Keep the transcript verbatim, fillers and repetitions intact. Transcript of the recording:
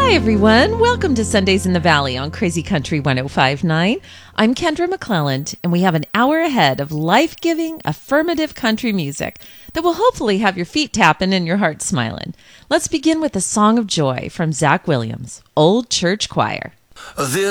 Hi, everyone. Welcome to Sundays in the Valley on Crazy Country one oh five point nine. I'm Kendra McClelland, and we have an hour ahead of life-giving, affirmative country music that will hopefully have your feet tapping and your heart smiling. Let's begin with a song of joy from Zach Williams, Old Church Choir. This